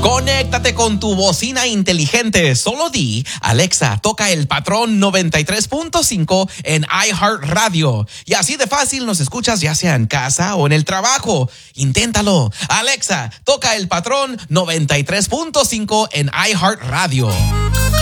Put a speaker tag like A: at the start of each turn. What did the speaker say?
A: Conéctate con tu bocina inteligente. Solo di, Alexa, toca el patrón 93.5 en iHeartRadio. Y así de fácil nos escuchas ya sea en casa o en el trabajo. Inténtalo. Alexa, toca el patrón 93.5 en iHeartRadio.